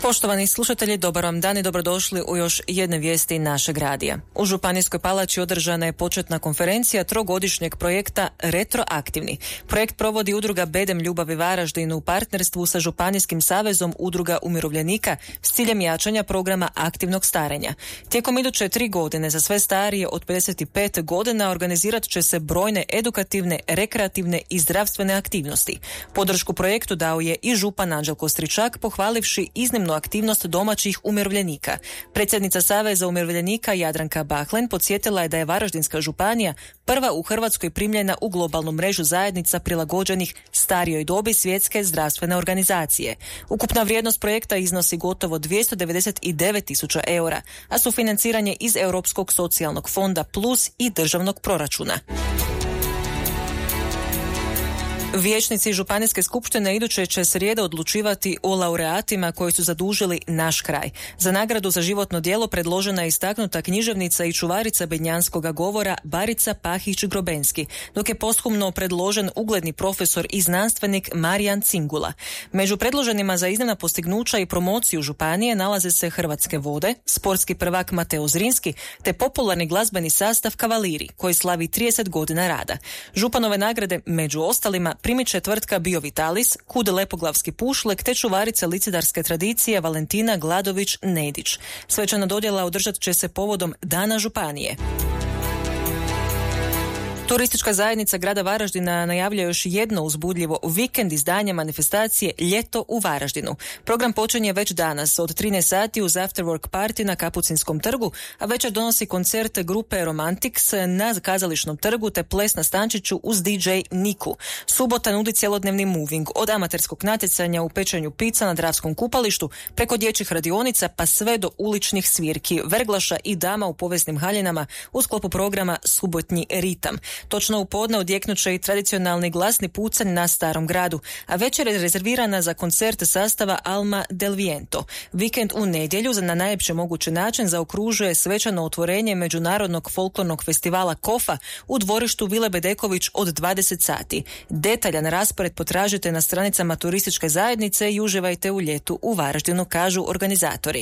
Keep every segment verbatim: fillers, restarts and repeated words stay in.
Poštovani slušatelji, dobar vam dan i dobrodošli u još jedne vijesti našeg radija. U Županijskoj palači održana je početna konferencija trogodišnjeg projekta Retroaktivni. Projekt provodi udruga Bedem Ljubavi Varaždin u partnerstvu sa Županijskim savezom udruga umirovljenika s ciljem jačanja programa aktivnog starenja. Tijekom iduće tri godine za sve starije od pedeset pet godina organizirat će se brojne edukativne, rekreativne i zdravstvene aktivnosti. Podršku projektu dao je i župan Anđelko Stričak, pohvalivši iznimnu aktivnost domaćih umirovljenika. Predsjednica Saveza umirovljenika Jadranka Bahlen podsjetila je da je Varaždinska županija prva u Hrvatskoj primljena u globalnu mrežu zajednica prilagođenih starijoj dobi Svjetske zdravstvene organizacije. Ukupna vrijednost projekta iznosi gotovo dvjesto devedeset devet tisuća eura, a sufinanciranje iz Europskog socijalnog fonda plus i državnog proračuna. Vijećnici Županijske skupštine iduće će srijede odlučivati o laureatima koji su zadužili naš kraj. Za nagradu za životno djelo predložena je istaknuta književnica i čuvarica bednjanskoga govora Barica Pahić-Grobenski, dok je posthumno predložen ugledni profesor i znanstvenik Marijan Cingula. Među predloženima za iznimna postignuća i promociju županije nalaze se Hrvatske vode, sportski prvak Mateo Zrinski te popularni glazbeni sastav Kavaliri, koji slavi trideset godina rada. Županove nagrade među ostalima primit će tvrtka Biovitalis, Kud Lepoglavski pušlek te čuvarica licidarske tradicije Valentina Gladović-Nedić. Svečana dodjela održat će se povodom Dana županije. Turistička zajednica grada Varaždina najavlja još jedno uzbudljivo vikend izdanje manifestacije Ljeto u Varaždinu. Program počinje već danas od trinaest sati uz afterwork party na Kapucinskom trgu, a večer donosi koncert grupe Romantics na Kazališnom trgu te ples na Stančiću uz D J Niku. Subota nudi cjelodnevni moving od amaterskog natjecanja u pečenju pizza na Dravskom kupalištu preko dječjih radionica pa sve do uličnih svirki, verglaša i dama u povijesnim haljinama u sklopu programa Subotnji ritam. Točno u podne odjeknut će i tradicionalni glasni pucanj na Starom gradu, a večer je rezervirana za koncert sastava Alma del Viento. Vikend u nedjelju na najljepši mogući način zaokružuje svečano otvorenje Međunarodnog folklornog festivala Kofa u dvorištu Vile Bedeković od dvadeset sati. Detaljan raspored potražite na stranicama turističke zajednice i uživajte u ljetu u Varaždinu, kažu organizatori.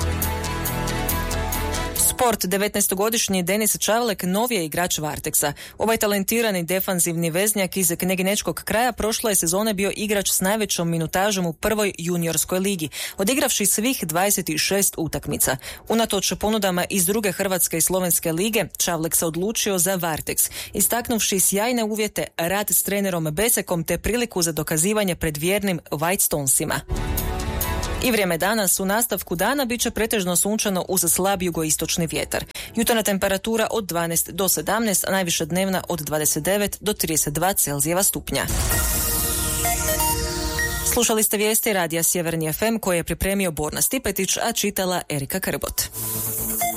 Sport. devetnaestogodišnji Denis Čavlek novi je igrač Varteksa. Ovaj talentirani defanzivni veznjak iz Kneginečkog kraja prošle je sezone bio igrač s najvećom minutažom u prvoj juniorskoj ligi, odigravši svih dvadeset šest utakmica. Unatoč ponudama iz druge hrvatske i slovenske lige, Čavlek se odlučio za Varteks, istaknuvši sjajne uvjete, rad s trenerom Besekom te priliku za dokazivanje pred vjernim White Stonesima. I vrijeme danas. U nastavku dana bit će pretežno sunčano uz slab jugoistočni vjetar. Jutarnja temperatura od dvanaest do sedamnaest, a najviša dnevna od dvadeset devet do trideset dva Celzijeva stupnja. Slušali ste vijesti radija Sjeverni F M koje je pripremio Borna Stipetić, a čitala Erika Krbot.